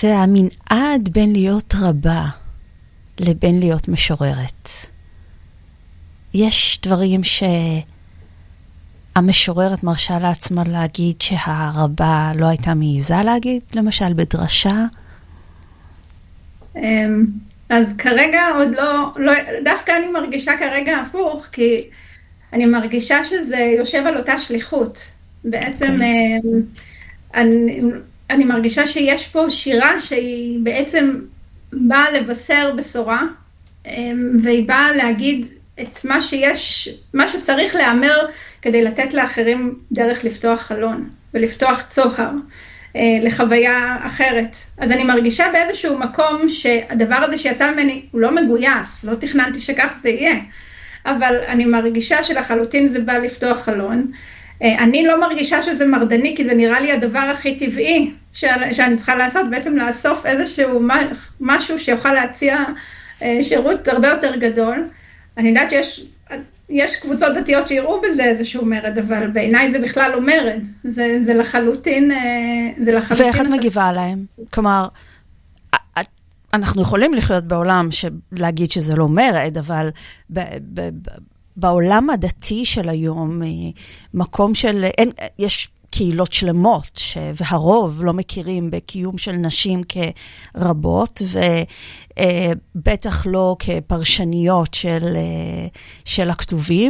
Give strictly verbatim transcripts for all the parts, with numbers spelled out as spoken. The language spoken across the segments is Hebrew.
המנעד בין להיות רבה לבין להיות משוררת. יש דברים שהמשוררת מרשה לעצמה להגיד שהרבה לא הייתה מעיזה להגיד, למשל בדרשה. אז כרגע עוד לא, לא, דווקא אני מרגישה כרגע הפוך, כי אני מרגישה שזה יושב על אותה שליחות. בעצם okay. אני, אני מרגישה שיש פה שירה שהיא בעצם באה לבשר בשורה, והיא באה להגיד את מה שיש, מה שצריך לאמר כדי לתת לאחרים דרך לפתוח חלון ולפתוח צוהר לחוויה אחרת. אז אני מרגישה באיזשהו מקום שהדבר הזה שיצא ממני הוא לא מגויס, לא תכננתי שכך זה יהיה, אבל אני מרגישה שלחלוטין זה בא לפתוח חלון. אני לא מרגישה שזה מרדני, כי זה נראה לי הדבר הכי טבעי שאני צריכה לעשות, בעצם לאסוף איזשהו משהו שיוכל להציע שירות הרבה יותר גדול. אני יודעת שיש יש קבוצות דתיות שיראו בזה איזשהו מרד, אבל בעיניי זה בכלל לא מרד. זה, זה לחלוטין, זה לחלוטין... ואיך את מגיבה עליהם? כלומר, אנחנו יכולים לחיות בעולם להגיד שזה לא מרד, אבל ב, ב, ב, בעולם הדתי של היום, מקום של... אין, יש קהילות שלמות, ש, והרוב לא מכירים בקיום של נשים כרבות, ובטח לא כפרשניות של, של הכתובים.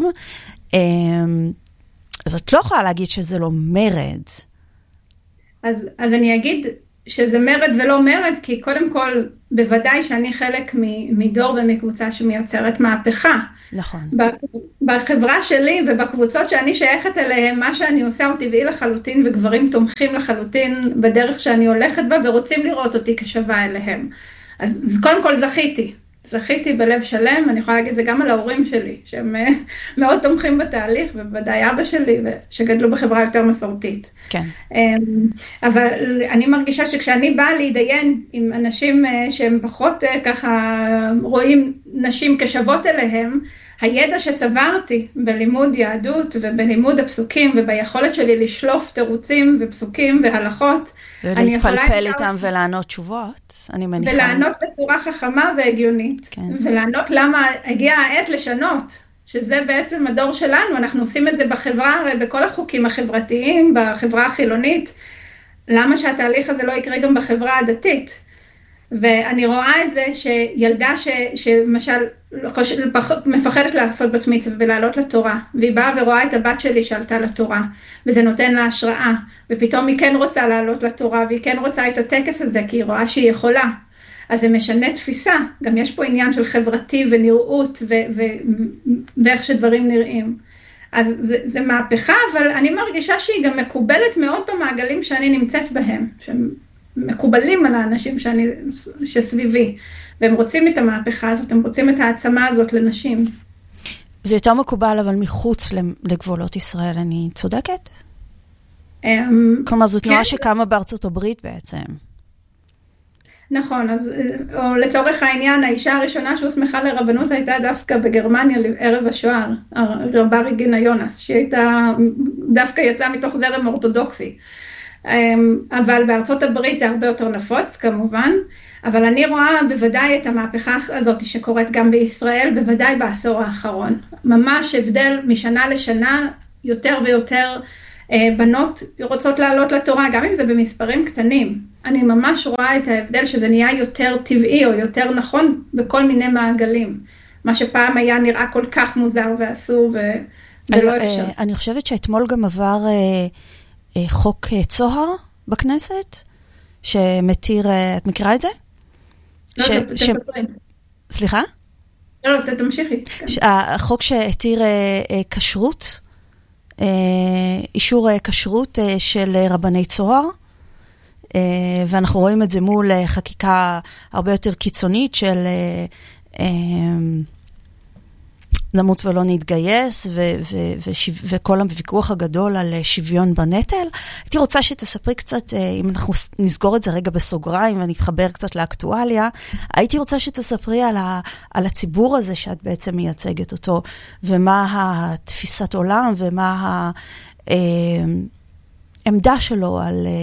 אז את לא יכולה להגיד שזה לא מרד. אז, אז אני אגיד שזה מרד ולא מרד, כי קודם כל, בוודאי שאני חלק מדור ומקבוצה שמייצרת מהפכה. נכון. בחברה שלי ובקבוצות שאני שייכת אליהם, מה שאני עושה הוא טבעי לחלוטין, וגברים תומכים לחלוטין בדרך שאני הולכת בה, ורוצים לראות אותי כשווה אליהם. אז, אז קודם כל זכיתי. זכיתי בלב שלם, אני יכולה להגיד את זה גם על ההורים שלי, שהם מאוד תומכים בתהליך, ובוודאי אבא שלי, שגדלו בחברה יותר מסורתית. כן. אבל אני מרגישה שכשאני באה להידיין עם אנשים שהם פחות ככה רואים נשים כשוות אליהם, הידע שצברתי בלימוד יהדות ובלימוד הפסוקים וביכולת שלי לשלוף תירוצים ופסוקים והלכות, ולהתפלפל איתם ולענות תשובות, אני מניחה. ולענות בצורה חכמה והגיונית, כן. ולענות למה הגיעה העת לשנות, שזה בעצם הדור שלנו, אנחנו עושים את זה בחברה, בכל החוקים החברתיים, בחברה החילונית, למה שהתהליך הזה לא יקרה גם בחברה הדתית? ואני רואה את זה שילדה ש, שמשל מפחדת לעשות בת מצווה ולעלות לתורה, והיא באה ורואה את הבת שלי שעלתה לתורה, וזה נותן לה השראה, ופתאום היא כן רוצה לעלות לתורה, והיא כן רוצה את הטקס הזה, כי היא רואה שהיא יכולה. אז זה משנה תפיסה, גם יש פה עניין של חברתי ונראות, ו, ו, ואיך שדברים נראים. אז זה, זה מהפכה, אבל אני מרגישה שהיא גם מקובלת מאוד במעגלים שאני נמצאת בהם, שהם מקובלים על האנשים שאני, שסביבי, והם רוצים את המהפכה הזאת, הם רוצים את העצמה הזאת לנשים. זה יותר מקובל, אבל מחוץ לגבולות ישראל, אני צודקת? כלומר, זו תנועה שקמה בארצות הברית בעצם. נכון, אז או לצורך העניין, האישה הראשונה שהוסמכה לרבנות הייתה דווקא בגרמניה ערב השואה, רבה ריגינה יונס, שהיא הייתה, דווקא יצאה מתוך זרם אורתודוקסי. אבל בארצות הברית זה הרבה יותר נפוץ כמובן, אבל אני רואה בוודאי את המהפכה הזאת שקורית גם בישראל, בוודאי בעשור האחרון. ממש הבדל משנה לשנה, יותר ויותר בנות רוצות לעלות לתורה, גם אם זה במספרים קטנים. אני ממש רואה את ההבדל שזה נהיה יותר טבעי או יותר נכון בכל מיני מעגלים. מה שפעם היה נראה כל כך מוזר ואסור ולא אפשר. אני חושבת שאתמול גם עבר חוק צוהר בכנסת, שמתיר, את מכירה את זה? לא, תספרים. סליחה? לא, לא, תמשיכי. החוק שהתיר כשרות, אישור כשרות של רבני צוהר, ואנחנו רואים את זה מול חקיקה הרבה יותר קיצונית של נמות ולא נתגייס, ו- ו- ו- וכל הוויכוח הגדול על שוויון בנטל. הייתי רוצה שתספרי קצת, אם אנחנו נסגור את זה רגע בסוגריים ונתחבר קצת לאקטואליה, הייתי רוצה שתספרי על, ה- על הציבור הזה שאת בעצם מייצגת אותו, ומה התפיסת עולם, ומה העמדה שלו על